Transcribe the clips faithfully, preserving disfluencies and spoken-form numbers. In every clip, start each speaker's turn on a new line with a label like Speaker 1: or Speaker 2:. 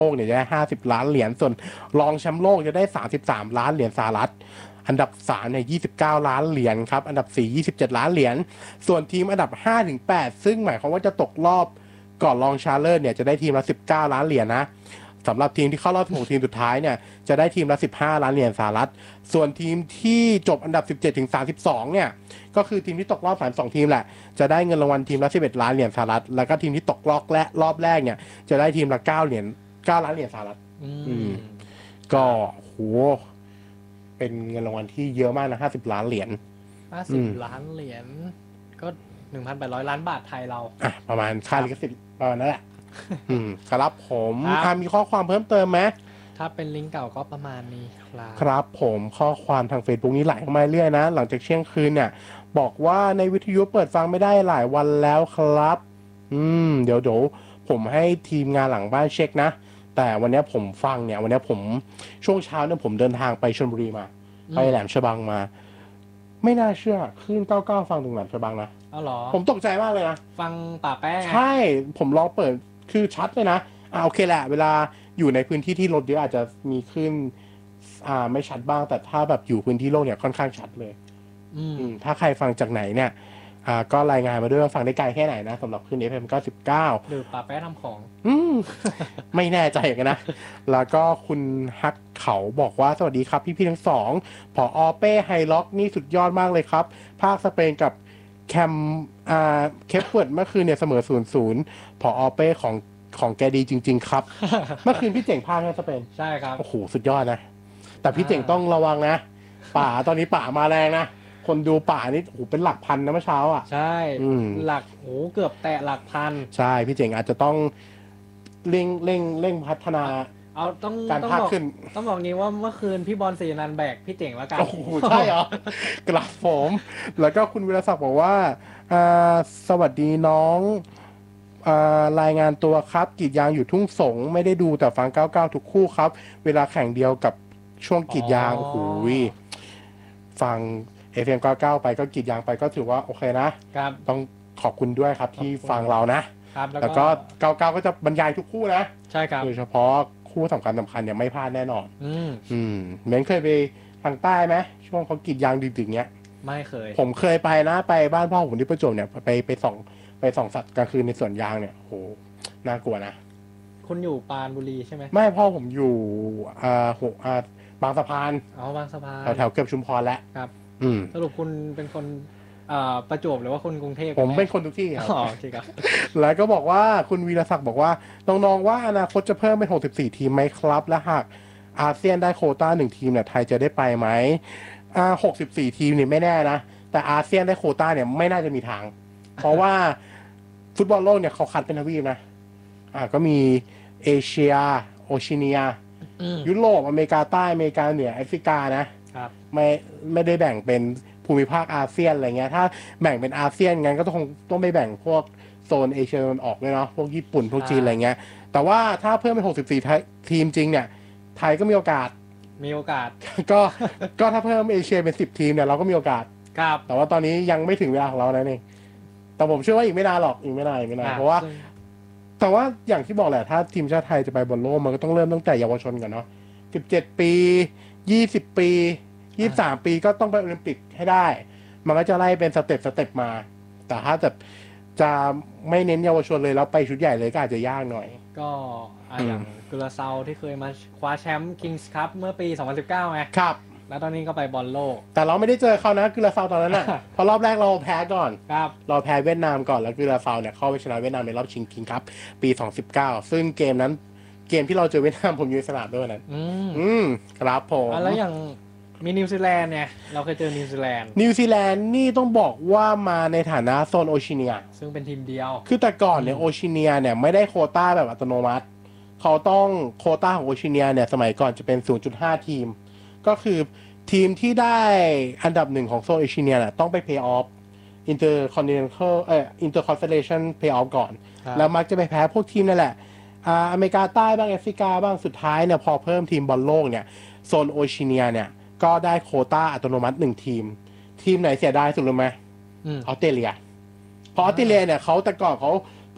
Speaker 1: โลกเนี่ยจะได้ห้าสิบล้านเหรียญส่วนรองแชมป์โลกจะได้สามสิบสามล้านเหรียญสหรัฐอันดับสามเนี่ยยี่สิบเก้าล้านเหรียญครับอันดับสี่ ยี่สิบเจ็ดล้านเหรียญส่วนทีมอันดับห้าถึงแปดซึ่งหมายความว่าจะตกรอบก่อนรองชาเลอร์เนี่ยจะได้ทีมละสิบเก้าล้านเหรียญนะสำหรับทีมที่เข้ารอบหกทีมสุดท้ายเนี่ยจะได้ทีมละสิบห้าล้านเหรียญสหรัฐส่วนทีมที่จบอันดับสิบเจ็ดถึงสามสิบสองเนี่ยก็คือทีมที่ตกรอบสามสิบสองทีมแหละจะได้เงินรางวัลทีมละสิบเอ็ดล้านเหรียญสหรัฐแล้วก็ทีมที่ตกรอบและรอบแรกเนี่ยจะได้ทีมละเก้าเหรียญเก้าล้านเหรียญสหรัฐอืมก็โหเป็นเงินรางวัลที่เยอะมากนะห้าสิบล้านเหรียญ
Speaker 2: ห้าสิบล้านเหรียญก็หนึ่งพันแปดร้อยล้านบาทไทยเรา
Speaker 1: อ่ะประมาณค่าลิขสิทธิ์ประมาณนั้นแหละอืมครับผมอ่ามีข้อความเพิ่มเติมไหม
Speaker 2: ถ้าเป็นลิงก์เก่าก็ประมาณนี้ครับ
Speaker 1: ครับผมข้อความทาง Facebook นี้ไหลเข้ามาเรื่อยนะหลังจากเที่ยงคืนเนี่ยบอกว่าในวิทยุเปิดฟังไม่ได้หลายวันแล้วครับอืมเดี๋ยวเดี๋ยวผมให้ทีมงานหลังบ้านเช็คนะแต่วันนี้ผมฟังเนี่ยวันนี้ผมช่วงเช้าเนี่ยผมเดินทางไปชลบุรีมาไปแหลมฉบังมาไม่น่าเชื่อคลื่นเก้าสิบเก้าฟังถึงแหลมฉบังนะ
Speaker 2: อ๋อเหรอ
Speaker 1: ผมตกใจมากเลยนะ
Speaker 2: ฟังป่าแป้ง
Speaker 1: ใช่ผมลองเปิดคือชัดเลยนะอ่าโอเคแหละเวลาอยู่ในพื้นที่ที่รถเยอะอาจจะมีคลื่นอ่าไม่ชัดบ้างแต่ถ้าแบบอยู่พื้นที่โล่งเนี่ยค่อนข้างชัดเลยอืมถ้าใครฟังจากไหนเนี่ยอ่าก็รายงานมาด้วยว่าฟังได้ไกลแค่ไหนนะสำหรับคลื่น เอฟ เอ็ม เก้าสิบเก้า
Speaker 2: หรือป่าแป้ทำของ
Speaker 1: อืมไม่แน่ใจกันนะแล้วก็คุณฮักเขาบอกว่าสวัสดีครับพี่ๆทั้งสองผอ.เป้ไฮล็อกนี่สุดยอดมากเลยครับภาคสเปนกับแคมอ่าเคปเวิร์ดเมื่อคืนเนี่ยเสมอศูนย์ศูนย์ผอ.เป้ของของแกดีจริงๆครับเมื่อคืนพี่เจ๋งพากให้สเปน
Speaker 2: ใช่ครับ
Speaker 1: โอ้โหสุดยอดนะแต่พี่เจ๋งต้องระวังนะป่าตอนนี้ป่ามาแรงนะคนดูป่านี่โอ้โหเป็นหลักพันนะเมื่อเช้าอ่ะ
Speaker 2: ใช่หลักโอ้เกือบแตะหลักพัน
Speaker 1: ใช่พี่เจ๋งอาจจะต้องเร่งเร่งเร่งพัฒนา
Speaker 2: เอาต้อง
Speaker 1: การพากขึ้น
Speaker 2: ต้องบอกนี้ว่าเมื่อคืนพี่บอลศรีนันท์แบกพี่เจ๋งแล้วกัน
Speaker 1: โอ้โหใช่เหรอกราบผมแล้วก็คุณวิรศักดิ์บอกว่าสวัสดีน้องรายงานตัวครับกรีดยางอยู่ทุ่งสงไม่ได้ดูแต่ฟังเก้าสิบเก้าทุกคู่ครับเวลาแข่งเดียวกับช่วงกรีดยางโอ้โหฟัง เอฟ เอ็ม เก้าสิบเก้าไปก็กรีดยางไปก็ถือว่าโอเคนะครับต้องขอบคุณด้วยครับที่ฟังเรานะครับแล้วก็เก้าสิบเก้าก็จะบรรยายทุกคู่นะ
Speaker 2: ใช่ครับ
Speaker 1: โดยเฉพาะคู่สำคัญสำคัญเนี่ยไม่พลาดแน่นอน
Speaker 2: อืม
Speaker 1: อืมเม้นเคยไปทางใต้ไหมช่วงเขากรีดยางดึกๆเนี้ย
Speaker 2: ไม่เคย
Speaker 1: ผมเคยไปนะไปบ้านพ่อผมที่ประจวบเนี่ยไปไปส่องไปส่องสัตว์กลางคืนในสวนยางเนี่ยโหน่ากลัวนะ
Speaker 2: คุณอยู่ปราณบุรีใช่ไหม
Speaker 1: ไม่พ่อผมอยู่อ่าหกอ่าบางสะพาน
Speaker 2: อ๋อบางสะพาน
Speaker 1: แถวๆเกือบชุมพรแล้ว
Speaker 2: ครับ
Speaker 1: อืม
Speaker 2: สรุปคุณเป็นคนประจวบหรือว่าคนกรุงเทพ
Speaker 1: ผมเป็นคนทุกที่ครับ
Speaker 2: อ๋อโอเคครับ
Speaker 1: แล้วก็บอกว่าคุณวีรศักดิ์บอกว่าน้องๆว่าอนาคตจะเพิ่มเป็นหกสิบสี่ทีมไหมครับและหากอาเซียนได้โควต้าหนึ่งทีมเนี่ยไทยจะได้ไปไหมอ่าหกสิบสี่ทีมนี่ไม่แน่นะแต่อาเซียนได้โควต้าเนี่ยไม่น่าจะมีทางเพราะว่าฟุตบอลโลกเนี่ยเขาคัดเป็นทวีปนะอ่าก็มีเอเชียโอเชียเนียยุโรปอเมริกาใต้อเมริกาเหนือแอฟริกานะครับไม่ไม่ได้แบ่งเป็นภูมิภาคอาเซียนอะไรเงี้ยถ้าแบ่งเป็นอาเซียนงั้นก็ต้องต้องไปแบ่งพวกโซนเอเชียตะวันออกด้วยเนาะพวกญี่ปุ่นพวกจีนอะไรเงี้ยแต่ว่าถ้าเพิ่มเป็นหกสิบสี่ทีมจริงเนี่ยไทยก็มีโอกาส
Speaker 2: มีโอกาส
Speaker 1: ก็ก็ถ้าเพิ่มเอเชียเป็นสิบทีมเนี่ยเราก็มีโอกาส
Speaker 2: ครับ
Speaker 1: แต่ว่าตอนนี้ยังไม่ถึงเวลาของเรานะนี่แต่ผมเชื่อว่าอีกไม่นานหรอกอีกไม่นานอีกไม่นานเพราะว่าแต่ว่าอย่างที่บอกแหละถ้าทีมชาติไทยจะไปบอลโลกมันก็ต้องเริ่มตั้งแต่เยาวชนกันเนาะสิบเจ็ดปียี่สิบปียี่สิบสามปีก็ต้องไปโอลิมปิกให้ได้มันก็จะไล่เป็นสเต็ปสเต็ปมาแต่ถ้าจะจะไม่เน้นเยาวชนเลยแล้วไปชุดใหญ่เลยก็อาจจะยากหน่อย
Speaker 2: ก็อย่างกุลาเซาที่เคยมาคว้าแชมป์คิงส์คัพเมื่อปีสองพันสิบเก้าไง
Speaker 1: ครับ
Speaker 2: แล้วตอนนี้ก็ไปบอลโลก
Speaker 1: แต่เราไม่ได้เจอเขานะกุลาเซาตอนนั้นน่ะ เพราะรอบแรกเราแพ้ก่อน
Speaker 2: ครับ
Speaker 1: เราแพ้เวียดนามก่อนแล้วกุลาเซาเนี่ยเข้าไปชนะเวียดนามในรอบชิงคิงส์คัพปีสองพันสิบเก้าซึ่งเกมนั้นเกมที่เราเจอเวียดนามผมอยู่ในสนามด้วยนั้น
Speaker 2: อืม
Speaker 1: อืมครับผม
Speaker 2: แล้วอย่างมีนิวซีแลนด์เนี่ยเราเคยเจอนิวซีแลนด์
Speaker 1: นิวซีแลนด์นี่ต้องบอกว่ามาในฐานะโซนโอชิเนีย
Speaker 2: ซึ่งเป็นทีมเดียว
Speaker 1: คือแต่ก่อนเนี่ยโอชิเนียเนี่ยไม่ได้โควต้าแบบอัตโนมัติเขาต้องโควต้าของโอชิเนียเนี่ยสมัยก่อนจะเป็น ศูนย์จุดห้า ทีมก็คือทีมที่ได้อันดับหนึ่งของโซนโอชิเนียน่ะต้องไปเพลย์ออฟอินเตอร์คอนติเนนทัลเอ่ออินเตอร์คอนเฟเดเรชั่นเพลย์ออฟก่อนแล้วมักจะไปแพ้พวกทีมนั่นแหละอ่าอเมริกาใต้บ้างแอฟริกาบ้างสุดท้ายเนี่ยพอเพิ่มทีมบอลโลกเนี่ยโซนโอชิเนียเนี่ยก็ได้โควต้าอัตโนมัติหนึ่งทีมทีมไหนเสียดายสุดรู้ไหมออสเตรเลียเพราะออสเตรเลียเนี่ยเขาแต่ก่อนเขาพอ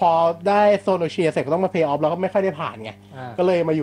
Speaker 1: พอได้โซนเอเชียเสร็จก็ต้องมาเพย์ออฟแล้วก็ไม่ค่อยได้ผ่านไง
Speaker 2: อ่า
Speaker 1: ก็เลยมาอยู่